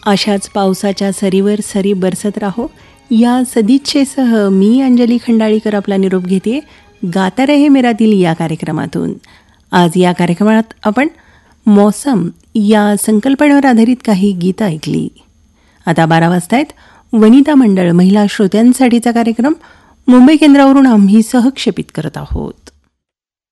अशाच पावसाच्या सरीवर सरी बरसत राहो या सदिच्छेसह मी अंजली खंडाळीकर आपला निरोप घेते गाता रहे मेरा दिल या कार्यक्रमातून. आज या कार्यक्रमात आपण मौसम या संकल्पनेवर आधारित काही गीतं ऐकली. आता 12 वाजता आहेत वनिता मंडळ महिला श्रोत्यांसाठीचा कार्यक्रम मुंबई केंद्रावरून आम्ही सहक्षेपित करत आहोत.